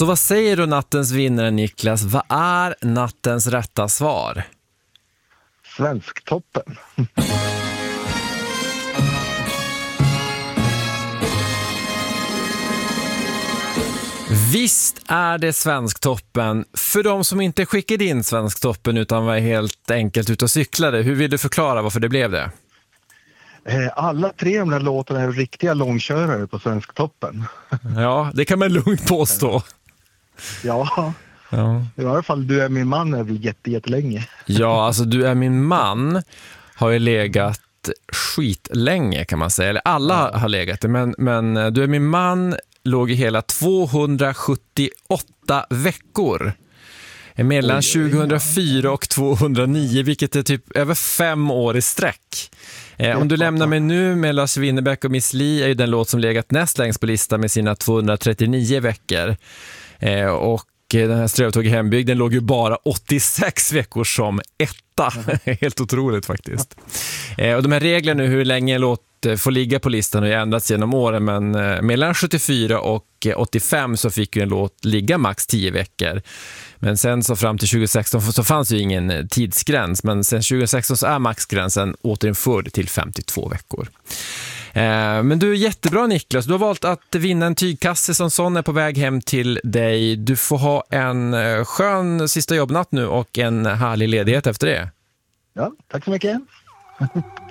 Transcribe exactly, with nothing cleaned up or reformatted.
Så vad säger du nattens vinnare, Niklas? Vad är nattens rätta svar? Svensktoppen. Visst är det Svensktoppen. För de som inte skickade in Svensktoppen utan var helt enkelt ute och cyklade, hur vill du förklara varför det blev det? Alla tre av de här låtarna är riktiga långkörare på Svensktoppen. Ja, det kan man lugnt påstå. Ja, ja. I alla fall Du är min man är vi jätte, jättelänge. Ja, alltså Du är min man har ju legat skitlänge kan man säga. Eller alla ja. har legat det, men, men Du är min man låg i hela tvåhundrasjuttioåtta veckor. Mellan oj, tjugohundrafyra och tvåhundranio, vilket är typ över fem år i sträck. Eh, om du lämnar mig nu med Lars Winnerbäck och Miss Li är ju den låt som legat näst längst på listan med sina tvåhundratrettionio veckor. Eh, och den här Strövtåg i hembygden låg ju bara åttiosex veckor som etta. Helt otroligt faktiskt. Eh, och de här reglerna hur länge en låt får ligga på listan har ju ändrats genom åren, men eh, mellan sjuttiofyra och åttiofem så fick ju en låt ligga max tio veckor. Men sen så fram till tjugohundrasexton så fanns ju ingen tidsgräns, men sen tjugohundrasexton så är maxgränsen återinförd till femtiotvå veckor. Eh, men du är jättebra, Niklas. Du har valt att vinna en tygkasse som sån är på väg hem till dig. Du får ha en skön sista jobbnatt nu och en härlig ledighet efter det. Ja, tack så mycket.